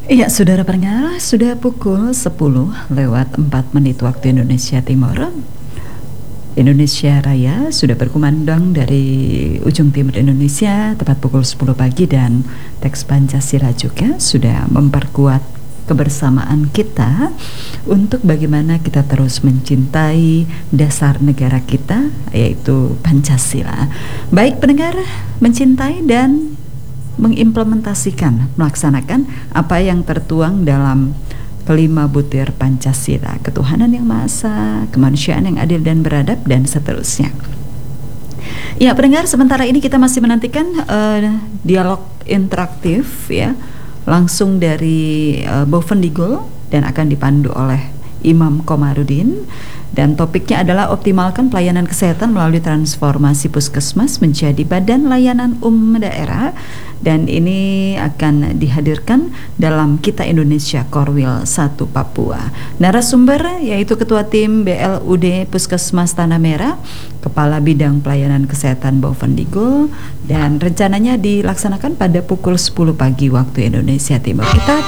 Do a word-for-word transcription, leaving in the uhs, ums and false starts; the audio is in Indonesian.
Iya, saudara pendengar, sudah pukul sepuluh lewat empat menit waktu Indonesia Timur. Indonesia Raya sudah berkumandang dari ujung timur Indonesia tepat pukul sepuluh pagi, dan teks Pancasila juga sudah memperkuat kebersamaan kita untuk bagaimana kita terus mencintai dasar negara kita, yaitu Pancasila. Baik pendengar, mencintai dan mengimplementasikan, melaksanakan apa yang tertuang dalam kelima butir Pancasila: ketuhanan yang Maha Esa, kemanusiaan yang adil dan beradab, dan seterusnya. Ya pendengar, sementara ini kita masih menantikan uh, dialog interaktif ya, langsung dari uh, Bovendigul, dan akan dipandu oleh Imam Komarudin. Dan topiknya adalah optimalkan pelayanan kesehatan melalui transformasi puskesmas menjadi badan layanan umum daerah. Dan ini akan dihadirkan dalam Kita Indonesia Korwil satu Papua. Narasumber yaitu Ketua Tim B L U D Puskesmas Tanah Merah, Kepala Bidang Pelayanan Kesehatan Bovendigul, dan rencananya dilaksanakan pada pukul sepuluh pagi waktu Indonesia Timur. Kita